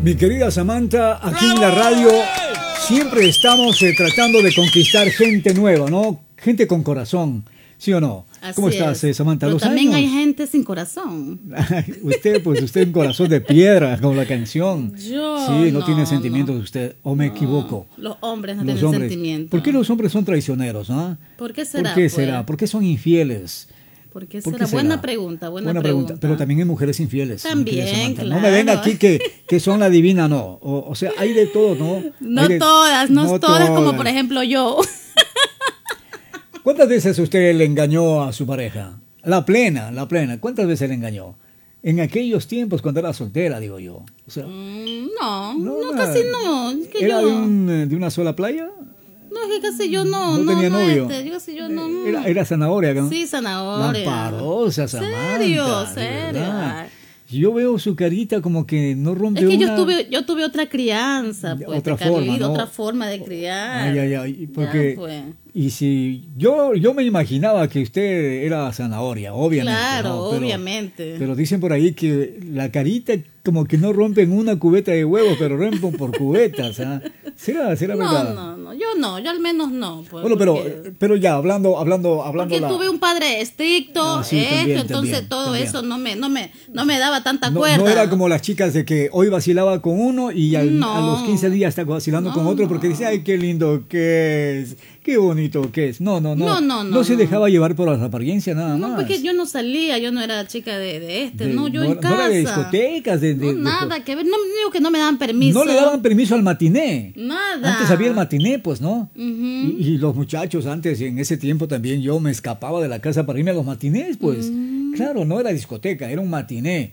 Mi querida Samantha, aquí en la radio siempre estamos tratando de conquistar gente nueva, ¿no? Gente con corazón, ¿sí o no? Así ¿Cómo estás, Samantha? Pero también hay gente sin corazón. Usted un corazón de piedra, como la canción. Yo sí, no tiene sentimientos usted, o me equivoco. Los hombres no tienen sentimientos. ¿Por qué los hombres son traicioneros, no? ¿Por qué será? ¿Por qué será? ¿Por qué son infieles? ¿Por qué será? Buena pregunta. Pero también hay mujeres infieles. También, claro. No me ven aquí que son la divina, no. O sea, hay de todo, ¿no? No todas, como por ejemplo yo. ¿Cuántas veces usted le engañó a su pareja? La plena. ¿Cuántas veces le engañó? En aquellos tiempos cuando era soltera, digo yo. O sea, casi no. Es que ¿era de una sola playa? No, es que casi yo no tenía novio. Yo no. Era zanahoria, ¿no? Sí, zanahoria. Lamparosa, Samantha. Serio. Yo veo su carita como que no rompe una... Es que yo tuve otra crianza, pues. Otra forma, ¿no? Otra forma de criar. Ay, porque... Ya, pues. Y si... Yo me imaginaba que usted era zanahoria, obviamente. Claro, ¿no? obviamente. Pero dicen por ahí que la carita como que no rompen una cubeta de huevos, pero rompen por cubetas, ¿ah? ¿Será verdad? No, yo al menos no. Pues, bueno, pero ya, hablando porque tuve un padre estricto, entonces también, todo eso no me daba tanta cuerda. No era como las chicas de que hoy vacilaba con uno y a los 15 días está vacilando con otro porque dice, ay, qué lindo que es, qué bonito que es. No se dejaba llevar por las apariencias nada más. No, porque yo no salía, yo no era chica de yo en casa. No era de discotecas, nada que ver, no digo que no me daban permiso. No le daban permiso al matiné. Nada. Antes había el matiné, pues, ¿no? Uh-huh. Y los muchachos antes, en ese tiempo también yo me escapaba de la casa para irme a los matinés, pues. Uh-huh. Claro, no era discoteca, era un matiné.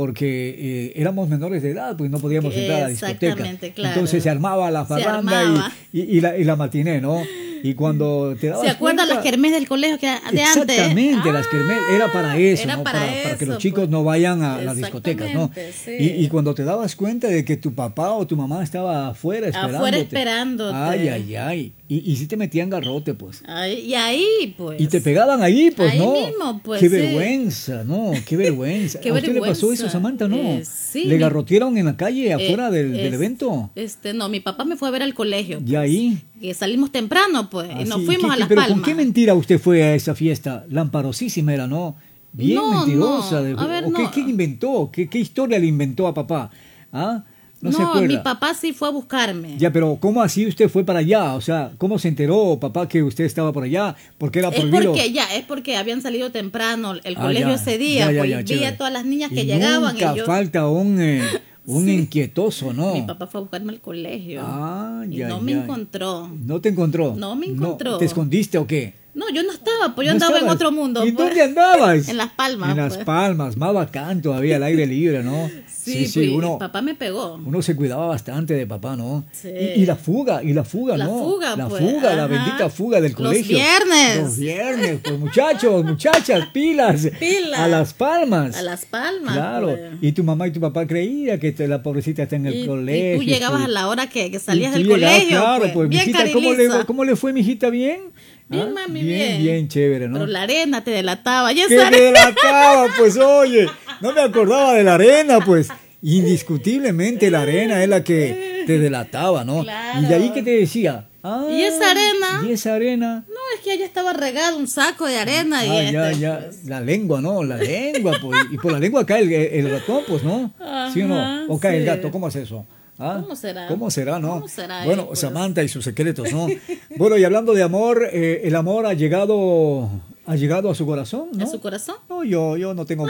Porque éramos menores de edad, pues no podíamos entrar a la discoteca. Exactamente, claro. Entonces se armaba la farranda y la matiné, ¿no? Y cuando te dabas ¿Se acuerdan las kermés del colegio de antes? Exactamente, las kermés era para eso, era ¿no? para que los chicos no vayan a las discotecas, ¿no? Sí. Y cuando te dabas cuenta de que tu papá o tu mamá estaba afuera esperándote. Ay. Y sí te metían garrote, pues. Y ahí, pues. Y te pegaban ahí, pues, ahí ¿no? Mismo, pues. Qué vergüenza, ¿no? Qué vergüenza. ¿A usted le pasó eso, Samantha, no? Sí. ¿Le garrotearon en la calle, afuera del evento? No, mi papá me fue a ver al colegio. ¿Y ahí? Que salimos temprano, pues, y nos fuimos a Las Palmas. ¿Pero con qué mentira usted fue a esa fiesta? Lamparosísima era, ¿no? Bien mentirosa. ¿Qué inventó? ¿Qué historia le inventó a papá? ¿Ah? No se acuerda. Mi papá sí fue a buscarme. Ya, pero ¿cómo así usted fue para allá? O sea, ¿cómo se enteró, papá, que usted estaba por allá? ¿Por qué era prohibido? Es porque habían salido temprano el colegio ese día. Pues vi a todas las niñas que llegaban. Nunca falta un inquietoso, ¿no? Mi papá fue a buscarme al colegio. No me encontró. ¿No te encontró? No me encontró. ¿Te escondiste o qué? No, yo no estaba, pues yo andaba en otro mundo. ¿Y pues. dónde andabas? En Las Palmas. En Las Palmas, más bacán todavía, al aire libre, ¿no? Sí, papá me pegó. Uno se cuidaba bastante de papá, ¿no? Sí. Y la fuga, ¿no? La fuga, la bendita fuga del colegio. Los viernes, pues muchachas, pilas. A Las Palmas. A Las Palmas. Claro. Pues. Y tu mamá y tu papá creían que la pobrecita está en el colegio. Y tú llegabas a la hora que salías del colegio. Claro, pues bien mijita, ¿cómo le fue, mijita? ¿Bien? Bien, mami, bien chévere, ¿no? Pero la arena te delataba. ¿Qué te delataba? Pues oye, no me acordaba de la arena, pues. Indiscutiblemente la arena es la que te delataba, ¿no? Claro. Y de ahí que te decía. ¿Y esa arena? ¿Y esa arena? No, es que allá estaba regado un saco de arena. Ya. Pues. La lengua, ¿no? La lengua, pues. Y por la lengua cae el ratón, pues, ¿no? Ajá, ¿Sí o no? O cae el gato, ¿cómo es eso? ¿Cómo será? ¿Cómo será, no? ¿Cómo será bueno, pues? Samantha y sus secretos, ¿no? Bueno, y hablando de amor, el amor ha llegado a su corazón, ¿no? ¿A su corazón? No, yo no tengo